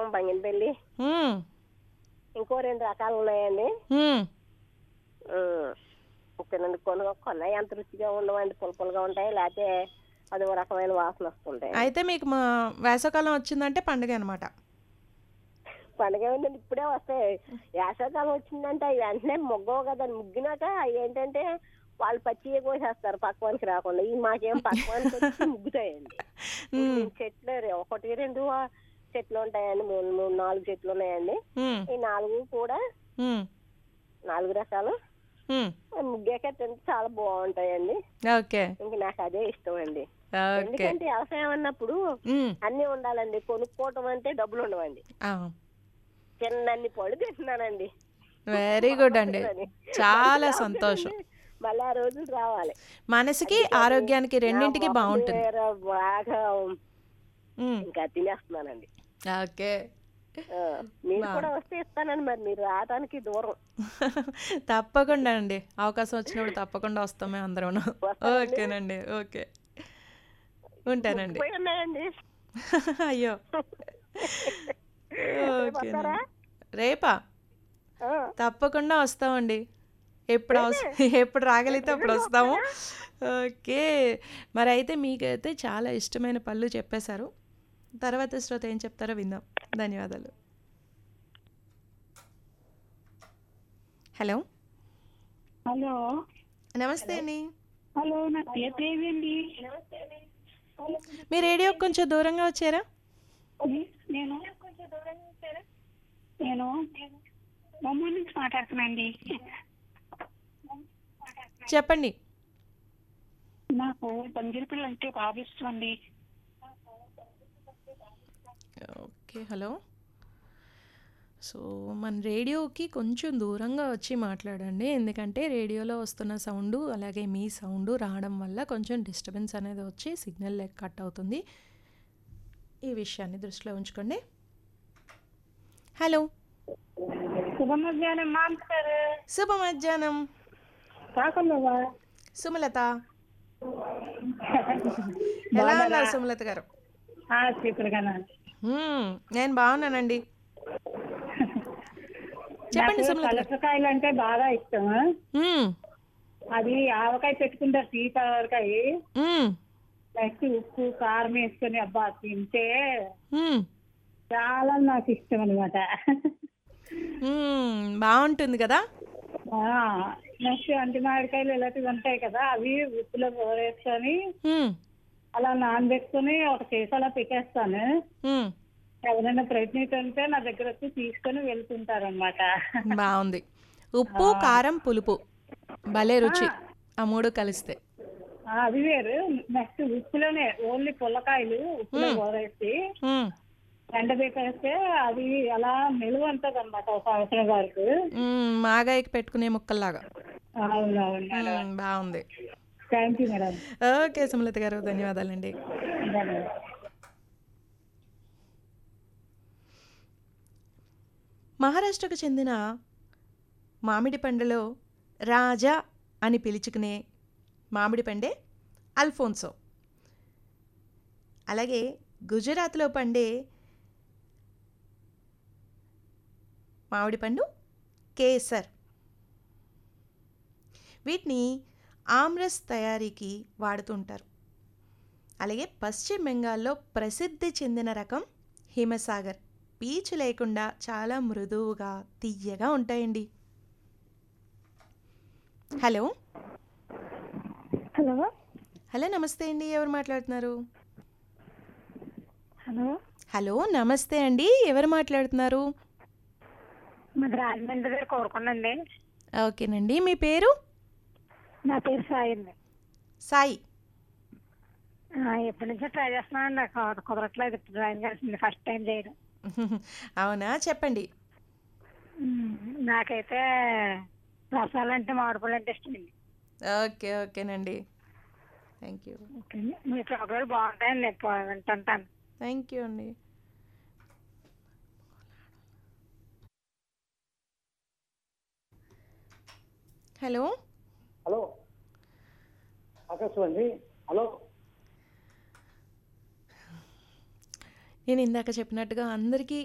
బంగినపల్లి. మ్మ్. ఇంకో 2 రకాలు ఉన్నాయండి. మ్మ్. ఓకేనండి. కొన్నాయి అంత రుచిగా ఉండవండి, పుల్లగా ఉంటాయి. లేకపోతే అదో రకమైన వాసన వస్తుంటాయండి. అయితే మీకు మా వేసవకాలం వచ్చిందంటే పండుగ అనమాట. పండుగ ఏంటంటే ఇప్పుడే వస్తాయి. వేసవికాలం వచ్చిందంటే అవి వెంటనే ముగ్గవు కదండి. ముగ్గినాక అవి ఏంటంటే వాళ్ళు పచ్చిగా కోసేస్తారు పక్వానికి రాకుండా. ఈ మాకేం పక్వానికి వచ్చి ముగ్గుతాయండి. మ్మ్. చెట్లు 1, 2 చెట్లు ఉంటాయండి. 3, 4 చెట్లు ఉన్నాయండి. మ్మ్. ఈ 4 కూడా మ్మ్. 4 రకాలు మ్మ్. ముగ్గాక తింటే చాలా బాగుంటాయండి. ఓకే. ఇంక నాకు అదే ఇష్టం అండి. ఓకే. ఎందుకంటే వ్యవసాయం అన్నప్పుడు మ్మ్. అన్నీ ఉండాలండి. కొనుక్కోవటం అంటే డబ్బులు ఉండవండి. ఆ. చిన్నన్ని పళ్ళు తింటున్నానండి. వెరీ గుడ్ అండి. చాలా సంతోషం. మళ్ళీ ఆ రోజులు రావాలి. మనసుకి ఆరోగ్యానికి రెండింటికి బాగుంటుంది. బాగా మ్మ్. ఇంకా తినేస్తున్నానండి. ఓకే. మీరు కూడా వస్తే ఇస్తానండి. మరి మీరు రావడానికి దూరం. తప్పకుండా అండి, అవకాశం వచ్చినప్పుడు తప్పకుండా వస్తాం మేము అందరం. వస్తానండి. ఓకేనండి. ఓకే, ఉంటానండి. పోయి ఉన్నాయండి. అయ్యో. రేపు వస్తారా? ఓకేనండి. రేపా? తప్పకుండా వస్తామండి. ఎప్పుడు రాగలిగితే అప్పుడు వస్తాము. ఓకే. మరి అయితే మీకైతే చాలా ఇష్టమైన పళ్ళు చెప్పేశారు. తర్వాత శ్రోత ఏం చెప్తారో విందాం. ధన్యవాదాలు. హలో. హలో. నమస్తే అండి. హలో, నా పేరు దేవి అండి. మీ రేడియో కొంచెం దూరంగా వచ్చారా? నేను బొమ్మూరు నుంచి మాట్లాడుతున్నాండి. చెప్పండి. నాకు బంగిరిపల్లి అంటే బాగా ఇష్టం అండి. ఓకే. హలో. సో మన రేడియోకి కొంచెం దూరంగా వచ్చి మాట్లాడండి, ఎందుకంటే రేడియోలో వస్తున్న సౌండు అలాగే మీ సౌండు రావడం వల్ల కొంచెం డిస్టర్బెన్స్ అనేది వచ్చి సిగ్నల్ కట్ అవుతుంది. ఈ విషయాన్ని దృష్టిలో ఉంచుకోండి. హలో. శుభ మధ్యాహ్నం మాట్లాడారు. శుభ మధ్యాహ్నం సుమలత. ఎలా ఉన్నారు సుమలత గారు? నేను బాగున్నానండి. చెప్పండి సుమలత. పలసకాయలు అంటే బాగా ఇష్టం. అది ఆవకాయ పెట్టుకుంటారు, సీతావరకాయ. నెక్స్ట్ ఉప్పు కారం వేసుకొని అబ్బా తింటే చాలా నాకు ఇష్టం అనమాట. బాగుంటుంది కదా. నెక్స్ట్ అంటి మామిడికాయలు ఇలాంటివి ఉంటాయి కదా, అవి ఉప్పులో వేసుకొని అలా నానబెట్టుకుని ఒక సీసాలో పెట్టేస్తాను. ఎవరైనా ప్రయత్నిస్తుంటే నా దగ్గర వచ్చి తీసుకొని వెళ్తుంటారనమాట. బాగుంది. ఉప్పు కారం పులుపు భలే రుచి, ఆ 3 కలిస్తే. అది వేరు. నెక్స్ట్ ఉప్పులోనే ఓన్లీ పుల్లకాయలు ఉప్పులో పోరేసి ఎండబెట్టేస్తే అది అలా నిలువ ఉంటుంది అనమాట ఒక సంవత్సరం వరకు. మాగాయకి పెట్టుకునే ముక్కల్లాగా. అవునవును. బాగుంది. Thank you madam. Okay Sumalatha గారు, ధన్యవాదాలండి. మహారాష్ట్రకు చెందిన మామిడి పండులో రాజా అని పిలుచుకునే మామిడి పండే అల్ఫోన్సో. అలాగే గుజరాత్లో పండే మామిడి పండు కేసర్. వీటిని ఆమ్రస్ తయారీకి వాడుతుంటారు. అలాగే పశ్చిమ బెంగాల్లో ప్రసిద్ధి చెందిన రకం హిమసాగర్. పీచు లేకుండా చాలా మృదువుగా తియ్యగా ఉంటాయండి. హలో. హలో. హలో, నమస్తే అండి. ఎవరు మాట్లాడుతున్నారు? హలో. హలో, నమస్తే అండి. ఎవరు మాట్లాడుతున్నారు? మాది రాజమండ్రి గారు కోరుకున్నాండి. ఓకేనండి. మీ పేరు? నా పేరు సాయి అండి. సాయి. ఎప్పటి నుంచో ట్రై చేస్తున్నాను, నాకు కుదరట్లేదు. డ్రాయింగ్ కలిసింది ఫస్ట్ టైం చేయడం. అవునా, చెప్పండి. నాకైతే రసాలు అంటే మామిడిపళ్ళు అంటే ఇష్టమండి. ఓకే. ఓకేనండి. Thank you. మీ ప్రోగ్రాలు బాగుంటాయండి, నేను వింటుంటాను. థ్యాంక్ యూ అండి. హలో. హలో ఆకాశవాణి. హలో. నేను ఇందాక చెప్పినట్టుగా అందరికీ